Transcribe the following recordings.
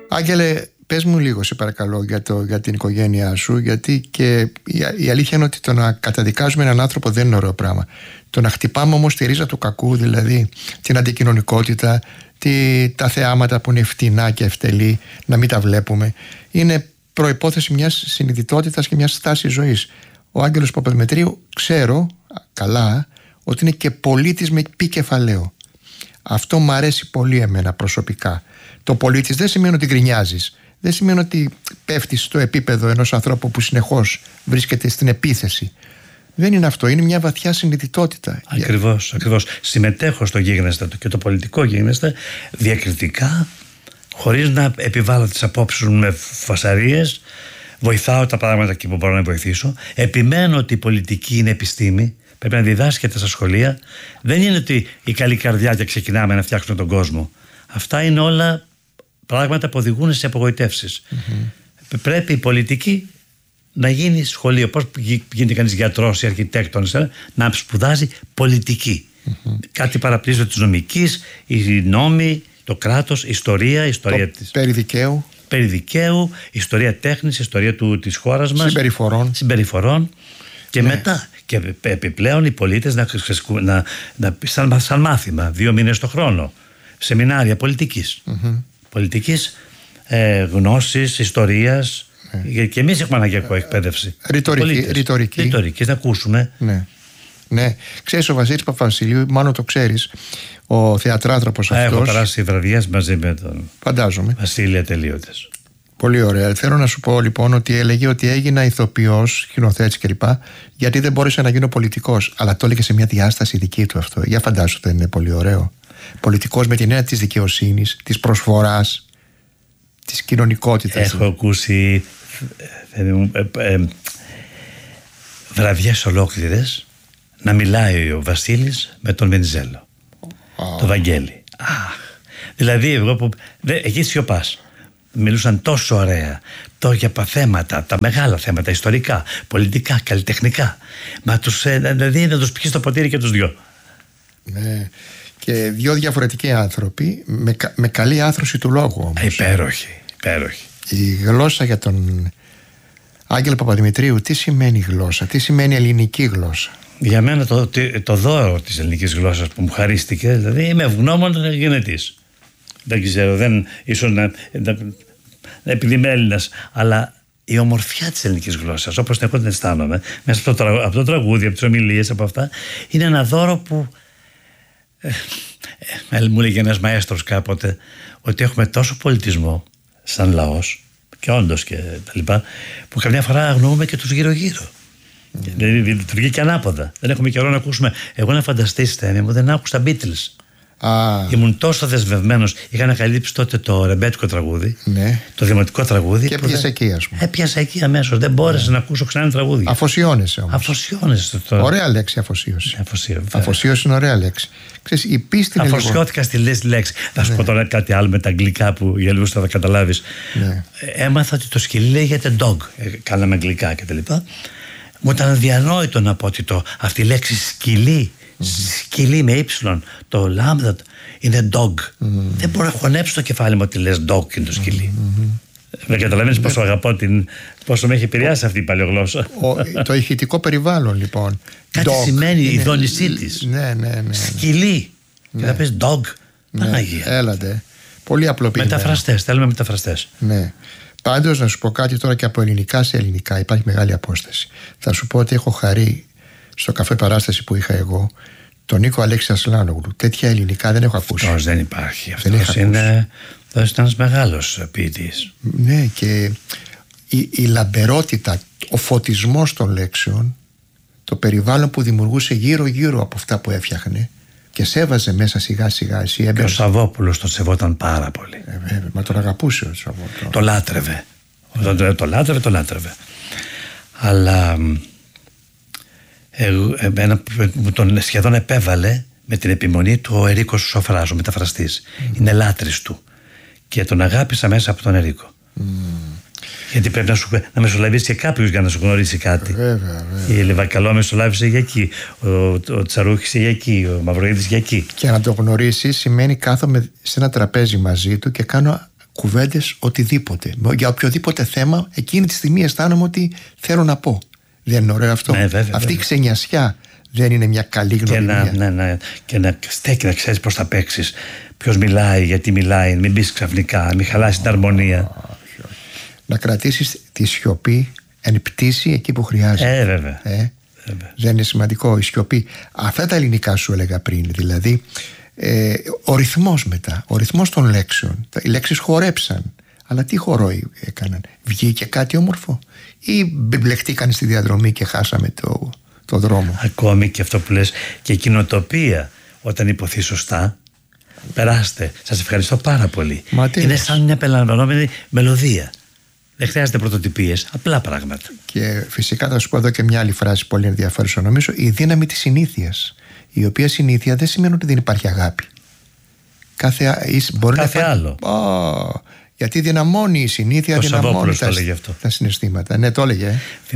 Άγγελε, πες μου λίγο σε παρακαλώ για την οικογένειά σου, γιατί και η αλήθεια είναι ότι το να καταδικάζουμε έναν άνθρωπο δεν είναι ωραίο πράγμα. Το να χτυπάμε όμως τη ρίζα του κακού, δηλαδή την αντικοινωνικότητα, τα θεάματα που είναι φτηνά και ευτελή, να μην τα βλέπουμε, είναι προϋπόθεση μιας συνειδητότητας και μιας στάσης ζωής. Ο Άγγελος Παπαδημητρίου ξέρω καλά ότι είναι και πολίτης με πι κεφαλαίο. Αυτό μου αρέσει πολύ εμένα προσωπικά. Το πολίτης δεν σημαίνει ότι γκρινιάζεις. Δεν σημαίνει ότι πέφτεις στο επίπεδο ενός ανθρώπου που συνεχώς βρίσκεται στην επίθεση. Δεν είναι αυτό, είναι μια βαθιά συνειδητότητα. Ακριβώς. Συμμετέχω στο γίγνεσθε και το πολιτικό γίγνεσθε διακριτικά, χωρίς να επιβάλλω τις απόψεις μου με φασαρίες. Βοηθάω τα πράγματα εκεί που μπορώ να βοηθήσω. Επιμένω ότι η πολιτική είναι επιστήμη. Πρέπει να διδάσκεται στα σχολεία. Δεν είναι ότι η καλή καρδιά και ξεκινάμε να φτιάξουμε τον κόσμο. Αυτά είναι όλα πράγματα που οδηγούν σε απογοητεύσεις. Πρέπει η πολιτική να γίνει σχολείο. Πώς γίνεται κανείς γιατρός ή αρχιτέκτονας, να σπουδάζει πολιτική. Κάτι παραπλήσιο της νομικής, οι νόμοι, το κράτος, ιστορία της. Περί δικαίου, ιστορία τέχνης, ιστορία της χώρας μας. Συμπεριφορών. Και μετά. Και επιπλέον οι πολίτες σαν μάθημα 2 μήνες το χρόνο. Σεμινάρια πολιτικής. Πολιτικής, γνώσης, ιστορίας. Και εμείς έχουμε αναγκαία εκπαίδευση. Ρητορική, να ακούσουμε. Ναι. Ξέρεις, ο Βασίλης Παπαβασιλείου, μάλλον το ξέρεις, ο θεατράνθρωπος αυτός. Έχω περάσει βραδιές μαζί με τον φαντάζομαι. Βασίλη ατελείωτες. Πολύ ωραία. Θέλω να σου πω λοιπόν ότι έλεγε ότι έγινα ηθοποιός, σκηνοθέτης κλπ. Γιατί δεν μπόρεσε να γίνω πολιτικός. Αλλά το έλεγε σε μια διάσταση δική του αυτό. Για φαντάσου, δεν είναι πολύ ωραίο. Πολιτικός με την έννοια της δικαιοσύνης, της προσφοράς, της κοινωνικότητας. Έχω ακούσει βραδιές ολόκληρες να μιλάει ο Βασίλης με τον Βενιζέλο, το Βαγγέλη. Δηλαδή εγώ που εκεί σιωπάς. Μιλούσαν τόσο ωραία για θέματα, τα μεγάλα θέματα, ιστορικά, πολιτικά, καλλιτεχνικά. Μα δηλαδή να τους πιεις το ποτήρι και τους δυο. Ναι. Και 2 διαφορετικοί άνθρωποι με καλή άθρωση του λόγου όμως. Υπέροχη. Η γλώσσα για τον Άγγελο Παπαδημητρίου, τι σημαίνει γλώσσα, τι σημαίνει ελληνική γλώσσα? Για μένα το δώρο της ελληνικής γλώσσας που μου χαρίστηκε, δηλαδή είμαι ευγνώμων γενετής. Δεν ξέρω, ίσως επειδή είμαι Έλληνας, αλλά η ομορφιά της ελληνικής γλώσσας, όπως εγώ την αισθάνομαι, μέσα από το τραγούδι, από τις ομιλίες, από αυτά, είναι ένα δώρο που μου έλεγε ένας μαέστρος κάποτε, ότι έχουμε τόσο πολιτισμό σαν λαός, και όντως και τα λοιπά, που καμιά φορά αγνοούμε και τους γύρω-γύρω. Δηλαδή λειτουργεί και ανάποδα. Δεν έχουμε καιρό να ακούσουμε. Εγώ, να φανταστείς, Στέμι μου, δεν άκουσα Beatles. Ήμουν τόσο δεσμευμένος. Είχα ανακαλύψει τότε το ρεμπέτικο τραγούδι, το δημοτικό τραγούδι. Και έπιασε εκεί, ας πούμε. Έπιασα εκεί αμέσως. Δεν μπόρεσα να ακούσω ξανά τραγούδι. Αφοσιώνεσαι όμως. Αφοσιώνεσαι. Ωραία λέξη, αφοσίωση. Αφοσίωση είναι ωραία λέξη. Ξέρεις, η πίστη είναι. Αφοσιώθηκα στη λέξη. Θα σου πω τώρα κάτι άλλο με τα αγγλικά που για λίγους θα καταλάβεις. Έμαθα ότι το σκυλί λέγεται dog. Κάναμε αγγλικά κτλ. Μου ήταν αδιανόητο να πω ότι αυτή η λέξη σκυλί. Σκυλί με ύψιλον, το λάμδα είναι dog. Δεν μπορώ να χωνέψω το κεφάλι μου ότι λες dog είναι το σκυλί. Δεν καταλαβαίνεις πόσο αγαπώ πόσο με έχει επηρεάσει αυτή η παλαιογλώσσα. Το ηχητικό περιβάλλον λοιπόν. Κάτι σημαίνει η δόνησή της. Ναι. Σκυλί. Και θα πεις dog. Παναγία. Έλατε. Πολύ απλοποιημένα. Μεταφραστές, θέλουμε μεταφραστές. Ναι. Πάντως να σου πω κάτι τώρα, και από ελληνικά σε ελληνικά υπάρχει μεγάλη απόσταση. Θα σου πω ότι έχω χαρεί στο καφέ παράσταση που είχα εγώ τον Νίκο Αλέξη Ασλάνογλου. Τέτοια ελληνικά δεν έχω ακούσει. Αυτός δεν υπάρχει. Αυτός ήταν ένας μεγάλος ποιητής. Ναι, και η λαμπερότητα, ο φωτισμός των λέξεων, το περιβάλλον που δημιουργούσε γύρω-γύρω από αυτά που έφτιαχνε και σέβαζε μέσα σιγά-σιγά. Και ο Σαββόπουλος τον σεβόταν πάρα πολύ. Βέβαια, μα τον αγαπούσε ο Σαββόπουλος. Το λάτρευε. Το λάτρευε. Αλλά μου τον σχεδόν επέβαλε με την επιμονή του ο Ερίκος Σοφράς, ο μεταφραστής. Είναι λάτρης του. Και τον αγάπησα μέσα από τον Ερίκο. Γιατί πρέπει να μεσολαβήσει και κάποιος για να σου γνωρίσει κάτι. Βέβαια. Η Λεβακαλό μεσολάβησε για εκεί. Ο Τσαρούχης για εκεί. Ο Μαυροίδης για εκεί. Και να το γνωρίσει σημαίνει κάθομαι σε ένα τραπέζι μαζί του και κάνω κουβέντες, οτιδήποτε. Για οποιοδήποτε θέμα, εκείνη τη στιγμή αισθάνομαι ότι θέλω να πω. Δεν είναι ωραίο αυτό? Αυτή η ξενιασιά δεν είναι μια καλή γνωριμία? Και να στέκει, να ξέρεις πώς θα παίξεις, ποιος μιλάει, γιατί μιλάει, μην πεις ξαφνικά, μην χαλάσει την αρμονία. Να κρατήσεις τη σιωπή εν πτήση εκεί που χρειάζεται. Βέβαια. Δεν είναι σημαντικό η σιωπή? Αυτά τα ελληνικά σου έλεγα πριν, δηλαδή ο ρυθμός μετά, ο ρυθμός των λέξεων. Οι λέξεις χορέψαν, αλλά τι χορό έκαναν? Βγήκε κάτι όμορφο ή μπλεχτήκαν στη διαδρομή και χάσαμε το δρόμο? Ακόμη και αυτό που λες, και κοινοτοπία όταν υποθεί σωστά. Περάστε, σας ευχαριστώ πάρα πολύ. Είναι σαν μια πελαμβανόμενη μελωδία. Δεν χρειάζεται πρωτοτυπίες, απλά πράγματα. Και φυσικά θα σου πω εδώ και μια άλλη φράση πολύ ενδιαφέρουσα, νομίζω, η δύναμη της συνήθειας. Η οποία συνήθεια δεν σημαίνει ότι δεν υπάρχει αγάπη. Κάθε άλλο. Γιατί δυναμώνει η συνήθεια, δυναμώνει τα συναισθήματα. Ναι, το έλεγε.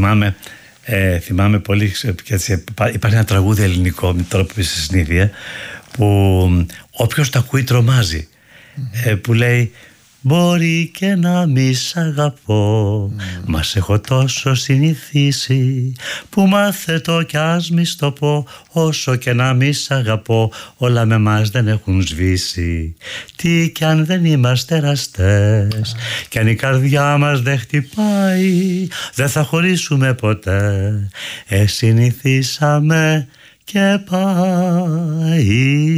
Θυμάμαι πολύ. Υπάρχει ένα τραγούδι ελληνικό, τώρα που είσαι συνήθεια, που όποιος το ακούει τρομάζει. Που λέει: μπορεί και να μη σ' αγαπώ, μα σ' έχω τόσο συνηθίσει, που μάθε το κι ας μη στο πω, όσο και να μη σ' αγαπώ, όλα με μας δεν έχουν σβήσει. Τι κι αν δεν είμαστε εραστές, κι αν η καρδιά μας δεν χτυπάει, δεν θα χωρίσουμε ποτέ, συνηθίσαμε και πάει.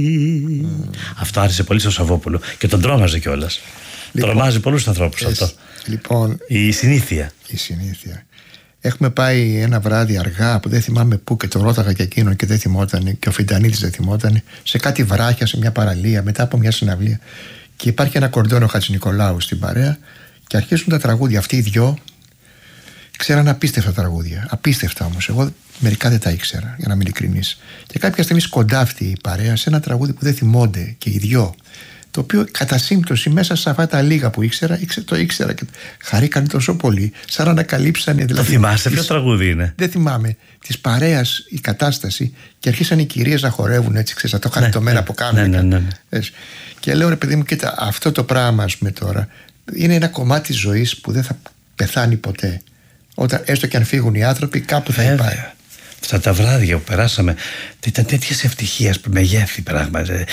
Αυτό άρεσε πολύ στο Σαββόπουλο και τον τρόμαζε κιόλας. Τρομάζει πολλούς ανθρώπους αυτό. Λοιπόν, η συνήθεια. Έχουμε πάει ένα βράδυ αργά που δεν θυμάμαι πού και το ρώταγα και εκείνον και δεν θυμόταν, και ο Φιντανίδης δεν θυμόταν, σε κάτι βράχια, σε μια παραλία, μετά από μια συναυλία. Και υπάρχει ένα κορδόνο Χατζηνικολάου στην παρέα και αρχίζουν τα τραγούδια. Αυτοί οι δυο ξέραν απίστευτα τραγούδια. Απίστευτα όμως. Εγώ μερικά δεν τα ήξερα, για να μην ειλικρινής. Και κάποια στιγμή σκοντάφτει η παρέα σε ένα τραγούδι που δεν θυμώνται και οι δυο. Το οποίο κατά σύμπτωση μέσα σε αυτά τα λίγα που το ήξερα και χαρήκανε τόσο πολύ, σαν να ανακαλύψανε. Δηλαδή, το θυμάσαι ποιο τραγούδι είναι? Δεν θυμάμαι. Της παρέας η κατάσταση και αρχίσαν οι κυρίες να χορεύουν έτσι, ξέρεις, να το χαριτωμένα από κάμερα. Ναι. Και λέω, ρε παιδί μου, κοίτα, αυτό το πράγμα, ας πούμε, τώρα είναι ένα κομμάτι της ζωής που δεν θα πεθάνει ποτέ. Όταν, έστω και αν φύγουν οι άνθρωποι, κάπου θα υπάρχει. Αυτά τα βράδια που περάσαμε ήταν τέτοιες ευτυχίες, μεγέθη πράγματα.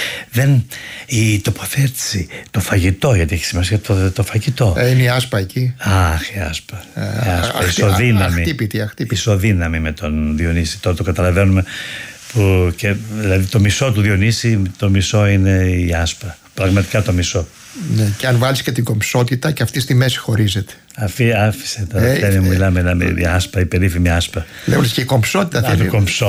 Η τοποθέτηση, το φαγητό, γιατί έχει σημασία το φαγητό. Είναι η Άσπα εκεί. Αχ, η Άσπα. Ισοδύναμη. Ισοδύναμη με τον Διονύση. Τώρα το καταλαβαίνουμε. Δηλαδή το μισό του Διονύση, το μισό είναι η Άσπα. Πραγματικά το μισό. Ναι, και αν βάλεις και την κομψότητα, και αυτή στη μέση χωρίζεται. Άφησε τα τέλη μου, μιλάμε η Άσπα, η περίφημη Άσπα. Λέω και η κομψότητα θέλει.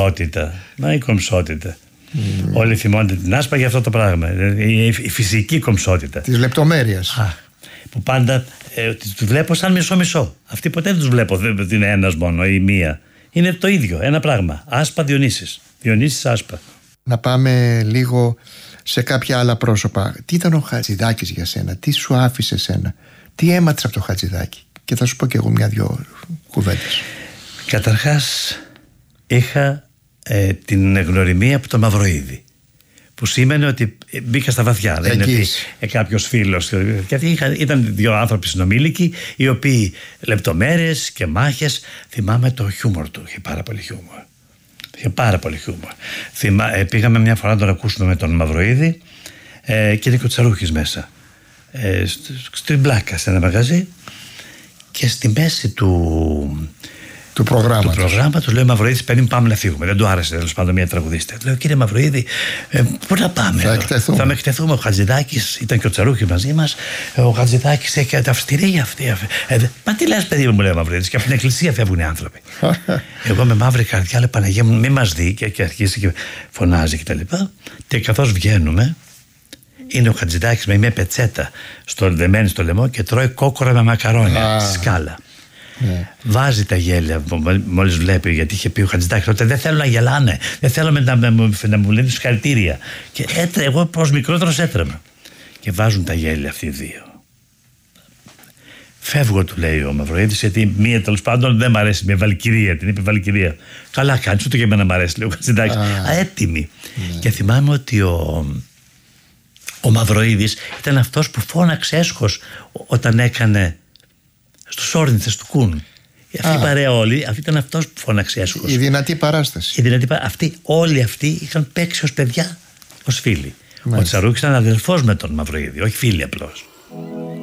Η κομψότητα. Όλοι θυμώνται την Άσπα για αυτό το πράγμα. Η φυσική κομψότητα. Της λεπτομέρειας. Που πάντα τους βλέπω σαν μισό-μισό. Αυτοί ποτέ δεν τους βλέπω ότι είναι ένας μόνο ή μία. Είναι το ίδιο, ένα πράγμα. Άσπα Διονύσης. Διονύσης Άσπα. Να πάμε λίγο σε κάποια άλλα πρόσωπα. Τι ήταν ο Χατζηδάκης για σένα? Τι σου άφησε σένα? Τι έμαθες από το Χατζηδάκη? Και θα σου πω και εγώ μια-δυο κουβέντες. Καταρχάς είχα την γνωριμία από τον Μαυροίδη, που σήμαινε ότι μπήκα στα βαθιά. Δεν είναι ότι κάποιος φίλος. Γιατί ήταν δύο άνθρωποι συνομήλικοι, οι οποίοι λεπτομέρειες και μάχες. Θυμάμαι το χιούμορ του. Είχε πάρα πολύ χιούμορ. Πήγαμε μια φορά να τον ακούσουμε με τον Μαυροίδη και είναι και ο Τσαρούχης μέσα. Στην Πλάκα, σε ένα μαγαζί, και στη μέση του προγράμματος λέει ο Μαυροίδης: παίρνει, πάμε να φύγουμε. Δεν του άρεσε τέλος πάντων μια τραγουδίστρια. Λέω: κύριε Μαυροίδη, πού να πάμε? Θα με εκτεθούμε. Ο Χατζηδάκης, ήταν και ο Τσαρούχης μαζί μας. Ο Χατζηδάκης έχει αυστηρή αυτή. Μα τι λες, παιδί μου, λέει ο Μαυροίδης, και από την εκκλησία φεύγουν οι άνθρωποι. Εγώ με μαύρη καρδιά λέω: Παναγία μου, μη μας δει, και αρχίζει και φωνάζει κτλ. Και καθώς βγαίνουμε, είναι ο Χατζηδάκης με μια πετσέτα δεμένη στο λαιμό και τρώει κόκορα με μακαρόνια στη σκάλα. Βάζει τα γέλια μόλις βλέπει, γιατί είχε πει ο Χατζηδάκης τότε: δεν θέλω να γελάνε, δεν θέλω να μου λένε συγχαρητήρια. Και εγώ προς μικρότερος έτρεμα. Και βάζουν τα γέλια αυτοί οι δύο. Φεύγω, του λέει ο Μαυροίδης, γιατί μία τέλος πάντων δεν μ' αρέσει, μια Βαλκυρία, την είπε Βαλκυρία. Καλά κάνεις, ούτε και εμένα μ' αρέσει, λέει ο Χατζηδάκης. Έτοιμη. Και θυμάμαι ότι Ο Μαυροίδης ήταν αυτός που φώναξε έσχος όταν έκανε στους όρνηθες του Κουν. Αυτή η παρέα όλοι, αυτή ήταν αυτός που φώναξε έσχος. Η δυνατή παράσταση. Όλοι αυτοί είχαν παίξει ως παιδιά, ως φίλοι. Ο Τσαρούκης ήταν αδελφός με τον Μαυροίδη, όχι φίλοι απλώς.